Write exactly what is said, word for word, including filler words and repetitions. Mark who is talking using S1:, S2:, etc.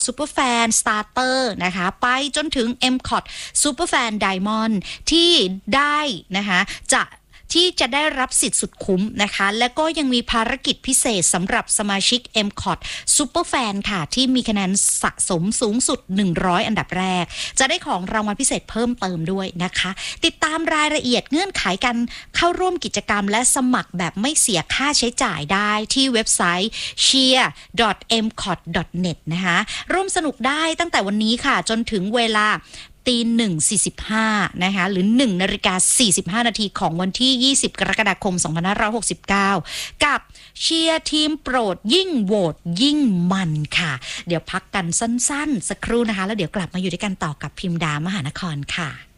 S1: Superfan Starter นะคะไปจนถึง เอ็ม ซี โอ ที Superfan Diamond ที่ได้นะคะจะที่จะได้รับสิทธิ์สุดคุ้มนะคะและก็ยังมีภารกิจพิเศษสำหรับสมาชิก เอ็ม ซี โอ ที Superfan ค่ะที่มีคะแนนสะสมสูงสุดหนึ่งร้อยอันดับแรกจะได้ของรางวัลพิเศษเพิ่มเติมด้วยนะคะติดตามรายละเอียดเงื่อนไขการเข้าร่วมกิจกรรมและสมัครแบบไม่เสียค่าใช้จ่ายได้ที่เว็บไซต์ เชียร์ ดอท เอ็ม ซี โอ ที ดอท เน็ต นะคะร่วมสนุกได้ตั้งแต่วันนี้ค่ะจนถึงเวลาตีหนึ่งสี่สิบห้านะคะหรือหนึ่งนาฬิกาสี่สิบห้านาทีของวันที่ยี่สิบกรกฎาคมสองพันห้าร้อยหกสิบเก้ากับเชียร์ทีมโปรดยิ่งโหวตยิ่งมันค่ะเดี๋ยวพักกันสั้นๆสักครู่นะคะแล้วเดี๋ยวกลับมาอยู่ด้วยกันต่อกับพิมดามหานครค่ะ